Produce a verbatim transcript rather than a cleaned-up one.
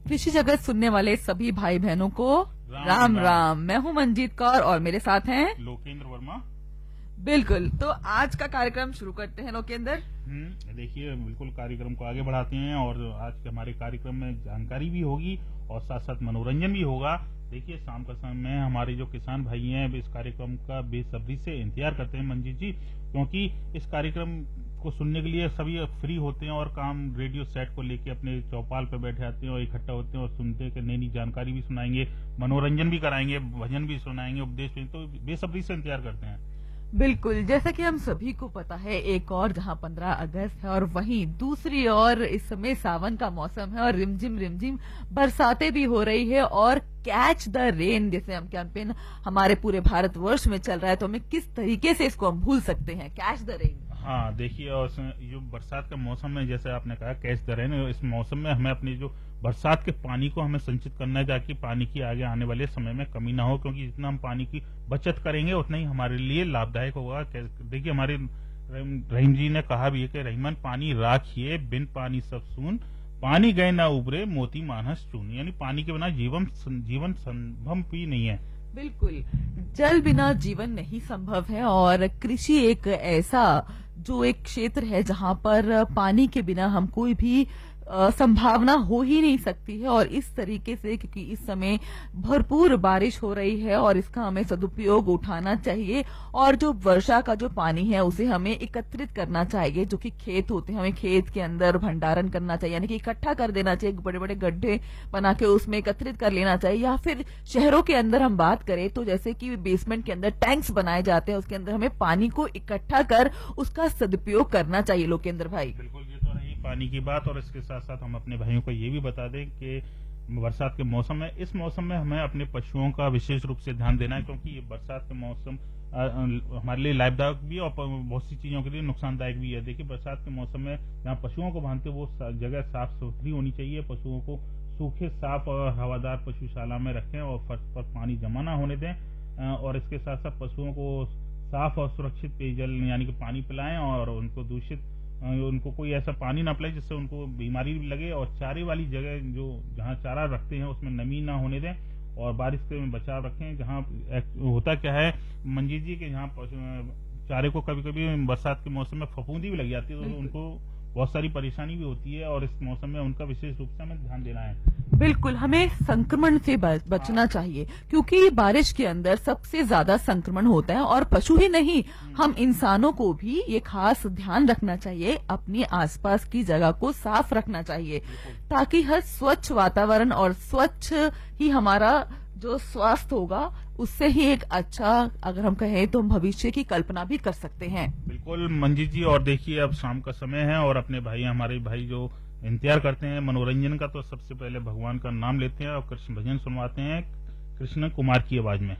कृषि जगत सुनने वाले सभी भाई बहनों को राम राम राम, राम। राम। मैं हूं मंजीत कौर और मेरे साथ हैं लोकेंद्र वर्मा। बिल्कुल। तो आज का कार्यक्रम शुरू करते हैं लोकेंद्र। हम्म देखिए, बिल्कुल कार्यक्रम को आगे बढ़ाते हैं और आज के हमारे कार्यक्रम में जानकारी भी होगी और साथ साथ मनोरंजन भी होगा। देखिए, शाम का समय हमारे जो किसान भाई हैं इस कार्यक्रम का बेसब्री से इंतजार करते हैं मंजीत जी, क्योंकि इस कार्यक्रम को सुनने के लिए सभी फ्री होते हैं और काम रेडियो सेट को लेके अपने चौपाल पर बैठे आते हैं और इकट्ठा होते हैं और सुनते हैं कि नई नई जानकारी भी सुनाएंगे, मनोरंजन भी कराएंगे, भजन भी सुनाएंगे, उपदेश भी। तो बेसब्री से इंतजार करते हैं। बिल्कुल, जैसा कि हम सभी को पता है, एक और जहां पंद्रह अगस्त है और वहीं दूसरी ओर इस समय सावन का मौसम है और रिमझिम रिमझिम बरसातें भी हो रही है और कैच द रेन जैसे हम कैंपेन हमारे पूरे भारतवर्ष में चल रहा है। तो हमें किस तरीके से इसको हम भूल सकते हैं, कैच द रेन। हाँ, देखिए, और जो बरसात का मौसम है, जैसे आपने कहा कैच द रेन, इस मौसम में हमें अपनी जो बरसात के पानी को हमें संचित करना है ताकि पानी की आगे आने वाले समय में कमी ना हो, क्योंकि जितना हम पानी की बचत करेंगे उतना ही हमारे लिए लाभदायक होगा। देखिए, हमारे रहीम जी ने कहा भी है कि रहीमन पानी राखिए, बिन पानी सब सून, पानी गए ना उबरे, मोती मानस चून। यानी पानी के बिना जीवन जीवन संभव भी नहीं है। बिल्कुल, जल बिना जीवन नहीं संभव है और कृषि एक ऐसा जो एक क्षेत्र है जहां पर पानी के बिना हम कोई भी आ, संभावना हो ही नहीं सकती है। और इस तरीके से, क्योंकि इस समय भरपूर बारिश हो रही है और इसका हमें सदुपयोग उठाना चाहिए और जो वर्षा का जो पानी है उसे हमें एकत्रित करना चाहिए। जो कि खेत होते हैं, हमें खेत के अंदर भंडारण करना चाहिए, यानी कि इकट्ठा कर देना चाहिए, बड़े बड़े गड्ढे बना के उसमें एकत्रित कर लेना चाहिए। या फिर शहरों के अंदर हम बात करें तो जैसे कि बेसमेंट के अंदर टैंक्स बनाए जाते हैं, उसके अंदर हमें पानी को इकट्ठा कर उसका सदुपयोग करना चाहिए। लोकेंद्र भाई, बिल्कुल, ये तो रही पानी की बात। और इसके साथ साथ हम अपने भाइयों को ये भी बता दें कि बरसात के मौसम में इस मौसम में हमें अपने पशुओं का विशेष रूप से ध्यान देना है, क्योंकि ये बरसात के मौसम हमारे लिए लाभदायक भी और बहुत सी चीजों के लिए नुकसानदायक भी है। देखिए, बरसात के मौसम में जहाँ पशुओं को बांधते वो जगह साफ सुथरी होनी चाहिए। पशुओं को सूखे, साफ और हवादार पशुशाला में रखें और फर्श पर पानी जमा ना होने दें। और इसके साथ साथ पशुओं को साफ और सुरक्षित पेयजल यानी कि पानी पिलाएं और उनको दूषित उनको कोई ऐसा पानी ना पिलाए जिससे उनको बीमारी लगे। और चारे वाली जगह जो जहाँ चारा रखते हैं उसमें नमी ना होने दें और बारिश से बचाव रखें। जहाँ होता क्या है मंजीत जी के जहाँ चारे को कभी कभी बरसात के मौसम में फफूंदी भी लग जाती है, तो उनको बहुत सारी परेशानी भी होती है और इस मौसम में उनका विशेष रूप से हमें ध्यान देना है। बिल्कुल, हमें संक्रमण से बचना चाहिए, क्योंकि बारिश के अंदर सबसे ज्यादा संक्रमण होता है और पशु ही नहीं, हम इंसानों को भी ये खास ध्यान रखना चाहिए। अपने आसपास की जगह को साफ रखना चाहिए ताकि हर स्वच्छ वातावरण और स्वच्छ ही हमारा जो स्वास्थ्य होगा उससे ही एक अच्छा, अगर हम कहें तो हम भविष्य की कल्पना भी कर सकते हैं। बिल्कुल मंजीत जी, और देखिए अब शाम का समय है और अपने भाई हमारे भाई जो इंतजार करते हैं मनोरंजन का, तो सबसे पहले भगवान का नाम लेते हैं और कृष्ण भजन सुनवाते हैं कृष्ण कुमार की आवाज में।